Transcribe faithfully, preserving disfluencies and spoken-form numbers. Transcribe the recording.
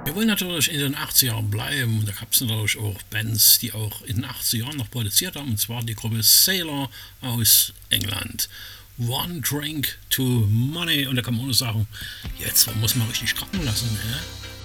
Wir wollen natürlich in den achtzigern bleiben. Da gab es natürlich auch Bands, die auch in den achtzigern noch produziert haben. Und zwar die Gruppe Sailor aus England. One Drink to Money. Und da kann man auch nur sagen, jetzt muss man richtig krachen lassen. Ne?